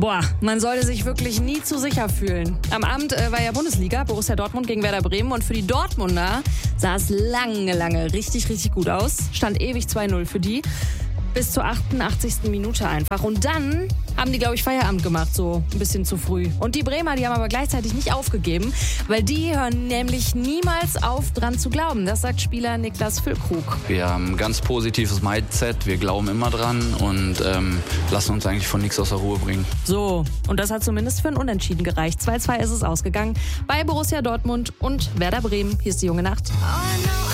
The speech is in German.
Boah, man sollte sich wirklich nie zu sicher fühlen. Am Abend war ja Bundesliga, Borussia Dortmund gegen Werder Bremen. Und für die Dortmunder sah es lange richtig gut aus. Stand ewig 2-0 für die. Bis zur 88. Minute einfach. Und dann haben die, glaube ich, Feierabend gemacht, so ein bisschen zu früh. Und die Bremer, die haben aber gleichzeitig nicht aufgegeben, weil die hören nämlich niemals auf, dran zu glauben. Das sagt Spieler Niklas Füllkrug. Wir haben ein ganz positives Mindset, wir glauben immer dran und lassen uns eigentlich von nichts aus der Ruhe bringen. So, und das hat zumindest für ein Unentschieden gereicht. 2-2 ist es ausgegangen bei Borussia Dortmund und Werder Bremen. Hier ist die junge Nacht.